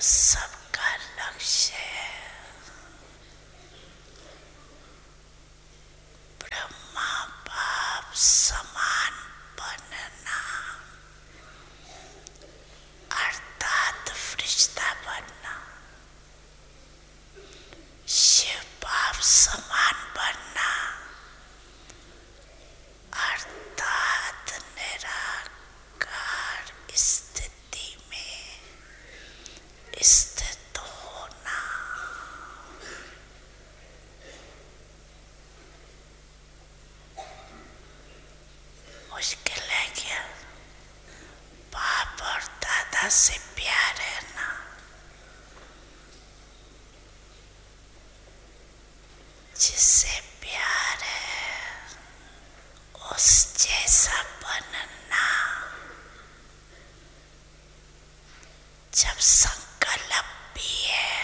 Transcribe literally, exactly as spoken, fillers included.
सबका लक्ष्य है ब्रह्मा बाप समान बनना, अर्थात फरिश्ता बनना। शिव बाप समान बनना, अर्थात निराकार स्थिति में स्थित होना। मुश्किल है क्या? बाप और दादा से प्यार है ना, जिससे प्यार है उस जैसा बनना। जब संकल्प भी है